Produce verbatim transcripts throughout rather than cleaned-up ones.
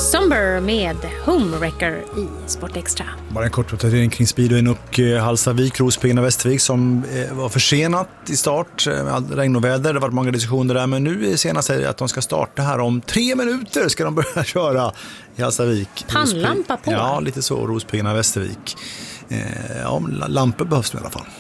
Somber med Homewrecker i Sport Extra. Bara en kort uppdatering kring speedwayen och Hallstavik, Rospiggarna, Västervik som var försenat i start med regn och väder. Det har varit många diskussioner där, men nu är senast att de ska starta här om tre minuter ska de börja köra i Hallstavik. Pannlampa på? Ja, lite så. Rospiggarna, Västervik. Ja, lampor behövs i alla fall.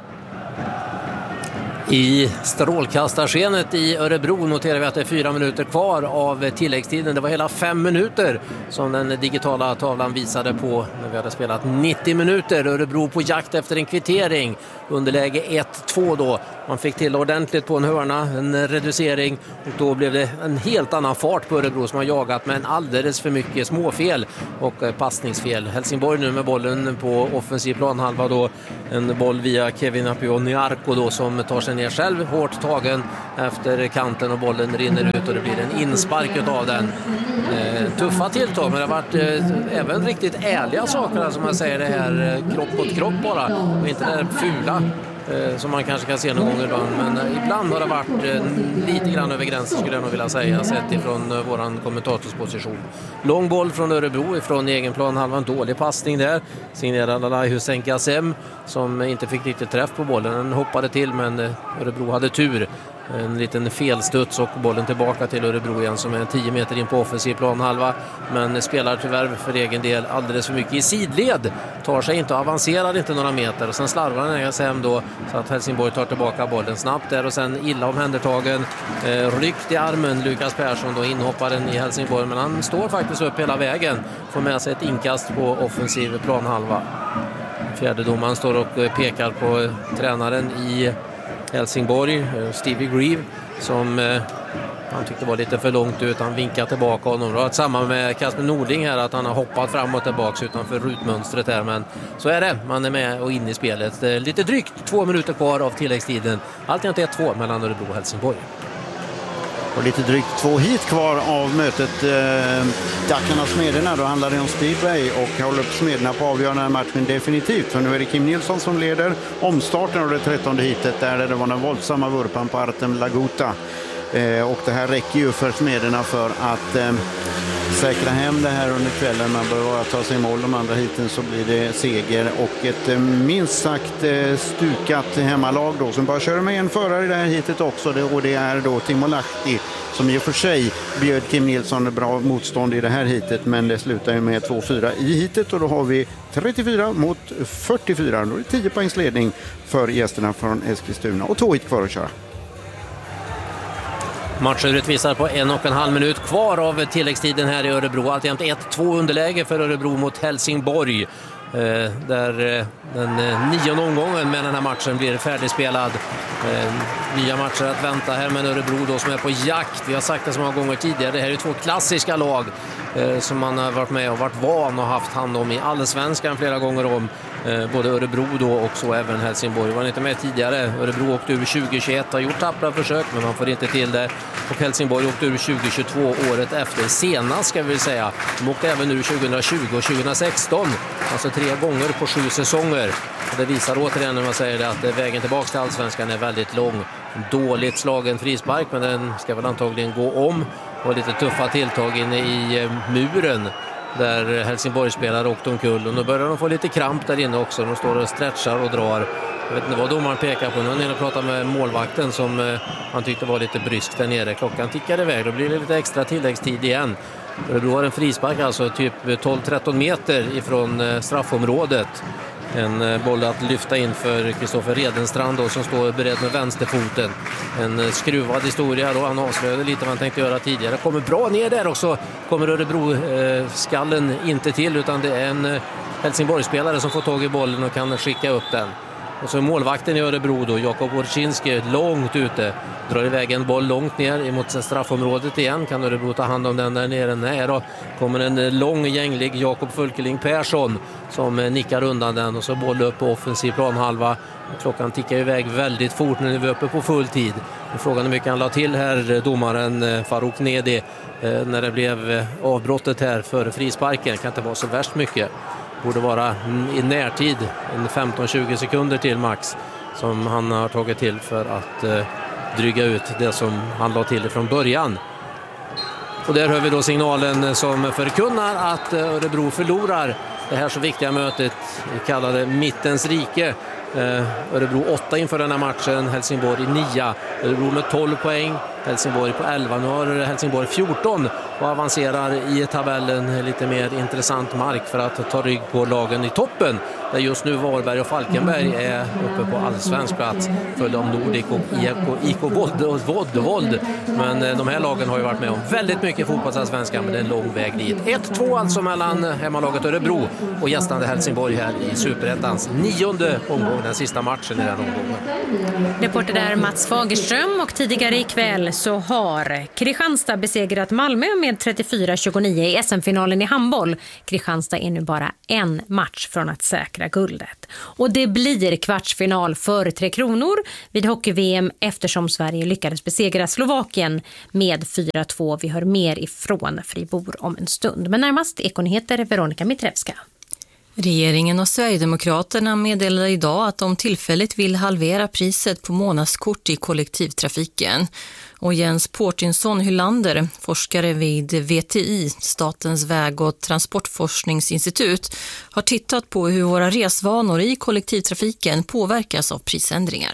I strålkastarskenet i Örebro noterar vi att det är fyra minuter kvar av tilläggstiden. Det var hela fem minuter som den digitala tavlan visade på när vi hade spelat nittio minuter. Örebro på jakt efter en kvittering. Underläge ett två då. Man fick till ordentligt på en hörna, en reducering. Och då blev det en helt annan fart på Örebro som har jagat med en alldeles för mycket småfel och passningsfel. Helsingborg nu med bollen på offensiv planhalva då. En boll via Kevin Apioniarko då som tar sig ner själv, hårt tagen efter kanten och bollen rinner ut och det blir en inspark av den. Eh, tuffa tilltag, men det har varit eh, även riktigt ärliga saker som man säger, det här eh, kropp mot kropp bara och inte det här fula eh, som man kanske kan se någon gång ibland, men eh, ibland har det varit eh, lite grann över gränsen skulle jag nog vilja säga, sett ifrån eh, våran kommentatorsposition. Lång boll från Örebro ifrån egen plan, halva en dålig passning där, signerad Alay Hussein Gassem som inte fick riktigt träff på bollen. Den hoppade till, men eh, Örebro hade tur. En liten felstuds och bollen tillbaka till Örebro igen som är tio meter in på offensiv planhalva, men spelar tyvärr för egen del alldeles för mycket i sidled, tar sig inte och avancerar inte några meter och sen slarvar den hem då så att Helsingborg tar tillbaka bollen snabbt där och sen illa omhändertagen, eh, ryckt i armen Lukas Persson då, inhopparen i Helsingborg, men han står faktiskt upp hela vägen, får med sig ett inkast på offensiv planhalva. Fjärdedomaren står och pekar på tränaren i Helsingborg, Stevie Grieve, som eh, han tyckte var lite för långt ut. Han vinkade tillbaka honom. Det var samma med Kasper Nordling här, att han har hoppat fram och tillbaka utanför rutmönstret här. Men så är det, man är med och in i spelet. Lite drygt två minuter kvar av tilläggstiden. Alltid ett två mellan Örebro och Helsingborg. Och lite drygt två hit kvar av mötet. Eh, Dackarna Smederna, då handlar det om speedway och håller upp Smederna på avgörande matchen definitivt. För nu är det Kim Nilsson som leder omstarten av det trettonde hitet där det var den våldsamma vurpan på Artem Laguta. Eh, och det här räcker ju för Smederna för att eh, säkra hem det här under kvällen. Man bör bara ta sig i mål de andra hiten så blir det seger och ett eh, minst sagt eh, stukat hemmalag då som bara kör med en förare i det här hitet också, det, och det är då Timo Lahti som i och för sig bjöd Kim Nilsson bra motstånd i det här hitet, men det slutar ju med två fyra i hitet och då har vi trettiofyra mot fyrtiofyra. Då är det tio poängs ledning för gästerna från Eskilstuna och två hit kvar att köra. Matchen visar på en och en halv minut kvar av tilläggstiden här i Örebro. Alltjämt ett två underläge för Örebro mot Helsingborg. Eh, där eh, den eh, nionde omgången med den här matchen blir färdigspelad. Eh, nya matcher att vänta här med Örebro då som är på jakt. Vi har sagt det så många gånger tidigare. Det här är två klassiska lag eh, som man har varit med och varit van och haft hand om i allsvenskan flera gånger om. Eh, både Örebro då och så även Helsingborg. Var inte med tidigare. Örebro åkte ur tjugo tjugoett, har gjort tappra försök men man får inte till det. Och Helsingborg åkte ur tjugo tjugotvå året efter. Senast ska vi säga. De åkte även ur tjugohundratjugo och tjugohundrasexton. Alltså tre gånger på sju säsonger. Och det visar återigen när man säger det att vägen tillbaka till allsvenskan är väldigt lång. Dåligt slagen frispark, men den ska väl antagligen gå om. Och lite tuffa tilltag inne i muren där Helsingborg spelar åkte omkull. Och nu börjar de få lite kramp där inne också. De står och stretchar och drar. Jag vet inte vad domaren pekar på. Nu har jag pratat med målvakten som eh, han tyckte var lite brysk där nere. Klockan tickar iväg. Då blir det lite extra tilläggstid igen. Örebro har en frispark alltså typ tolv tretton meter ifrån eh, straffområdet. En eh, boll att lyfta in för Kristoffer Redenstrand då, som står beredd med vänsterfoten. En eh, skruvad historia då. Han avslöjade lite vad han tänkte göra tidigare. Kommer bra ner där också. Kommer Örebro eh, skallen inte till, utan det är en eh, Helsingborgsspelare som får tag i bollen och kan skicka upp den. Och så målvakten i Örebro då, Jakob Orczynski, långt ute. Drar iväg en boll långt ner emot straffområdet igen. Kan Örebro ta hand om den där nere? Nej då. Kommer en lång gänglig Jakob Fulkeling Persson som nickar undan den. Och så boll upp på offensiv planhalva. Klockan tickar iväg väldigt fort när vi är uppe på full tid. Och frågan är mycket han la till här, domaren Farouk Nedi, när det blev avbrottet här före frisparken. Kan inte vara så värst mycket. Borde vara i närtid en femton tjugo sekunder till max som han har tagit till för att eh, dryga ut det som han la till från början. Och där hör vi då signalen som förkunnar att Örebro förlorar det här så viktiga mötet, vi kallar det mittens rike. Örebro åtta inför den här matchen, Helsingborg nio. Örebro med tolv poäng, Helsingborg på elva. Nu har Helsingborg fjorton och avancerar i tabellen lite mer intressant mark för att ta rygg på lagen i toppen. Där just nu Varberg och Falkenberg är uppe på allsvensk plats, följda av Nordic och I K Vold. Men de här lagen har ju varit med om väldigt mycket fotbollsallsvenskan, men det är en lång väg dit. ett två alltså mellan hemmalaget Örebro och gästande Helsingborg här i Superettans nionde omgång, den sista matchen i den omgången. Reporter där Mats Fagerström, och tidigare ikväll så har Kristianstad besegrat Malmö med trettiofyra tjugonio i S M-finalen i handboll. Kristianstad är nu bara en match från att säkra guldet. Och det blir kvartsfinal för Tre Kronor vid hockey-V M eftersom Sverige lyckades besegra Slovakien med fyra två. Vi hör mer ifrån Fribor om en stund. Men närmast Ekonyheter Veronica Mitrevska. Regeringen och Sverigedemokraterna meddelade idag att de tillfälligt vill halvera priset på månadskort i kollektivtrafiken. Och Jens Portinsson Hylander, forskare vid V T I, Statens väg- och transportforskningsinstitut, har tittat på hur våra resvanor i kollektivtrafiken påverkas av prisändringar.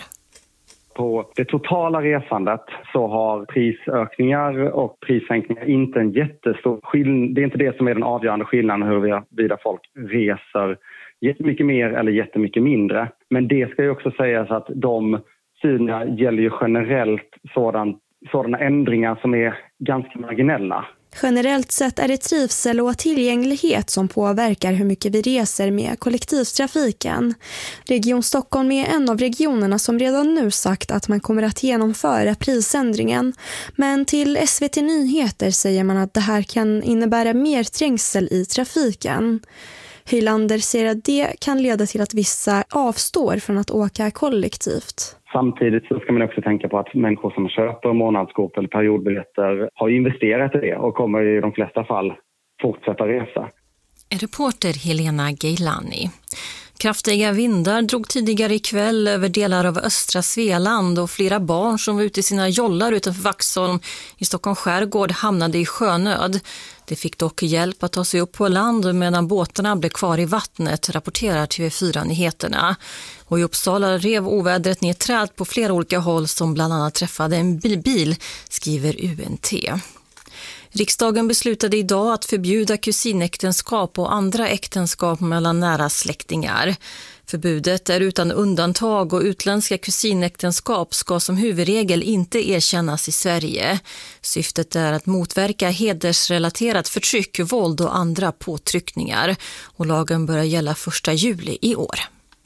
På det totala resandet så har prisökningar och prissänkningar inte en jättestor skillnad. Det är inte det som är den avgörande skillnaden huruvida folk reser jättemycket mer eller jättemycket mindre. Men det ska ju också sägas att de studierna gäller ju generellt sådan, sådana ändringar som är ganska marginella. Generellt sett är det trivsel och tillgänglighet som påverkar hur mycket vi reser med kollektivtrafiken. Region Stockholm är en av regionerna som redan nu sagt att man kommer att genomföra prisändringen. Men till S V T Nyheter säger man att det här kan innebära mer trängsel i trafiken. Hylander säger att det kan leda till att vissa avstår från att åka kollektivt. Samtidigt så ska man också tänka på att människor som köper månadskort eller periodbiljetter har investerat i det och kommer i de flesta fall fortsätta resa. Reporter Helena Geilani. Kraftiga vindar drog tidigare ikväll över delar av östra Svealand och flera barn som var ute i sina jollar utanför Vaxholm i Stockholms skärgård hamnade i sjönöd. Det fick dock hjälp att ta sig upp på land medan båtarna blev kvar i vattnet, rapporterar T V fyra Nyheterna. Och i Uppsala rev ovädret ner träd på flera olika håll som bland annat träffade en bil, skriver U N T. Riksdagen beslutade idag att förbjuda kusinäktenskap och andra äktenskap mellan nära släktingar. Förbudet är utan undantag och utländska kusinäktenskap ska som huvudregel inte erkännas i Sverige. Syftet är att motverka hedersrelaterat förtryck, våld och andra påtryckningar. Och lagen börjar gälla första juli i år.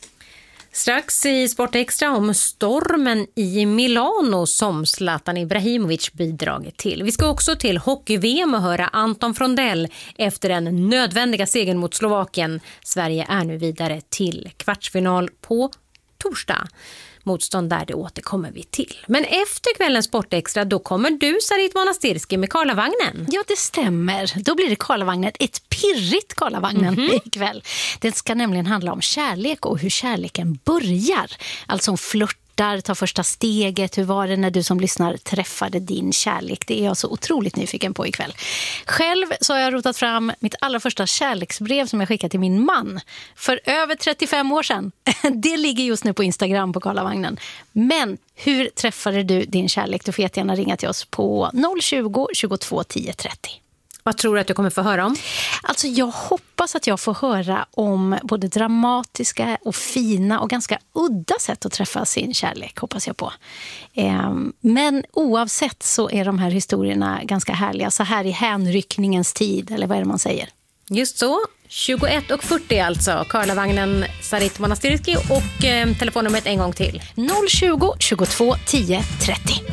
Strax i Sportextra om stormen i Milano som Zlatan Ibrahimovic bidragit till. Vi ska också till hockey-V M och höra Anton Frondell efter den nödvändiga segern mot Slovakien. Sverige är nu vidare till kvartsfinal på torsdag. Motstånd där, det återkommer vi till. Men efter kvällens Sportextra då kommer du, Sarit Monastirski, med Karlavagnen. Ja, det stämmer. Då blir det Karlavagnen, ett pirrigt Karlavagnen mm-hmm. ikväll. Den ska nämligen handla om kärlek och hur kärleken börjar. Alltså om flört. Ta första steget, hur var det när du som lyssnar träffade din kärlek? Det är jag så otroligt nyfiken på ikväll. Själv så har jag rotat fram mitt allra första kärleksbrev som jag skickade till min man för över trettiofem år sedan. Det ligger just nu på Instagram på Karlavagnen. Men hur träffade du din kärlek? Du får jättegärna ringa till oss på noll tjugo, tjugotvå, tio, trettio. Vad tror du att du kommer få höra om? Alltså jag hoppas att jag får höra om både dramatiska och fina och ganska udda sätt att träffa sin kärlek, hoppas jag på. Men oavsett så är de här historierna ganska härliga. Så här i hänryckningens tid, eller vad är det man säger? Just så, tjugoett och fyrtio alltså. Karlavagnen, Sarit Monastirski och eh, telefonnumret en gång till. noll tjugo, tjugotvå, tio, trettio.